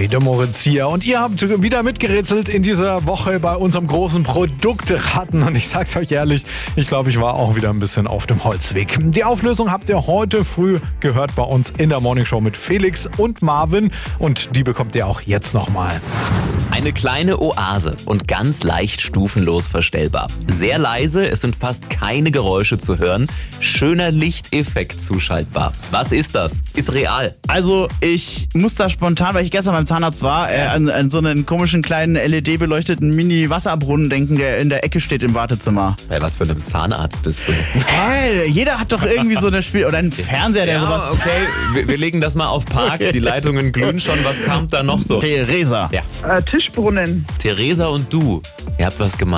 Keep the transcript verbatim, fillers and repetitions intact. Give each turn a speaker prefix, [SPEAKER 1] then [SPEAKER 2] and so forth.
[SPEAKER 1] Hi, der Moritz hier. Und ihr habt wieder mitgerätselt in dieser Woche bei unserem großen Produktraten. Und ich sag's euch ehrlich, ich glaube, ich war auch wieder ein bisschen auf dem Holzweg. Die Auflösung habt ihr heute früh gehört bei uns in der Morningshow mit Felix und Marvin. Und die bekommt ihr auch jetzt nochmal.
[SPEAKER 2] Eine kleine Oase und ganz leicht stufenlos verstellbar. Sehr leise, es sind fast keine Geräusche zu hören. Schöner Lichteffekt zuschaltbar. Was ist das? Ist real.
[SPEAKER 3] Also ich muss da spontan, weil ich gestern beim Zahnarzt war, äh, an, an so einen komischen kleinen L E D-beleuchteten Mini-Wasserbrunnen denken, der in der Ecke steht im Wartezimmer.
[SPEAKER 2] Bei was für einem Zahnarzt bist du?
[SPEAKER 3] Hey, jeder hat doch irgendwie so eine Spiel oder einen Fernseher, der
[SPEAKER 2] Ja,
[SPEAKER 3] sowas...
[SPEAKER 2] okay, wir, wir legen das mal auf Park. Die Leitungen glühen schon. Was kam da noch so?
[SPEAKER 3] Theresa.
[SPEAKER 2] Ja.
[SPEAKER 4] Äh, Tischbrunnen.
[SPEAKER 2] Theresa und du, ihr habt was gemacht.